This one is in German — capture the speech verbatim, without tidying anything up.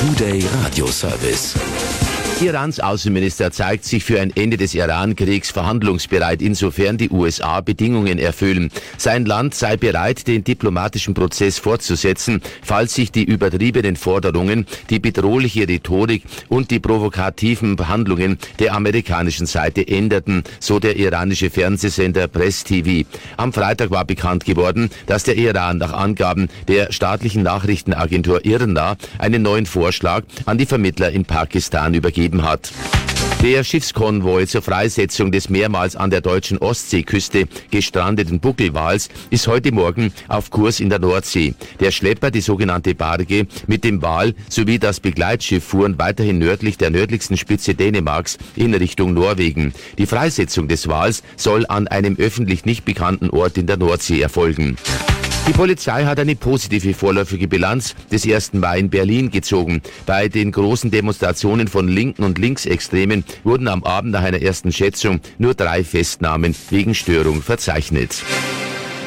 Today Radio Service. Irans Außenminister zeigt sich für ein Ende des Iran-Kriegs verhandlungsbereit, insofern die U S A Bedingungen erfüllen. Sein Land sei bereit, den diplomatischen Prozess fortzusetzen, falls sich die übertriebenen Forderungen, die bedrohliche Rhetorik und die provokativen Handlungen der amerikanischen Seite änderten, so der iranische Fernsehsender Press T V. Am Freitag war bekannt geworden, dass der Iran nach Angaben der staatlichen Nachrichtenagentur I R N A einen neuen Vorschlag an die Vermittler in Pakistan übergeben hat. Der Schiffskonvoi zur Freisetzung des mehrmals an der deutschen Ostseeküste gestrandeten Buckelwals ist heute Morgen auf Kurs in der Nordsee. Der Schlepper, die sogenannte Barge, mit dem Wal sowie das Begleitschiff fuhren weiterhin nördlich der nördlichsten Spitze Dänemarks in Richtung Norwegen. Die Freisetzung des Wals soll an einem öffentlich nicht bekannten Ort in der Nordsee erfolgen. Die Polizei hat eine positive vorläufige Bilanz des ersten Mai in Berlin gezogen. Bei den großen Demonstrationen von Linken und Linksextremen wurden am Abend nach einer ersten Schätzung nur drei Festnahmen wegen Störung verzeichnet.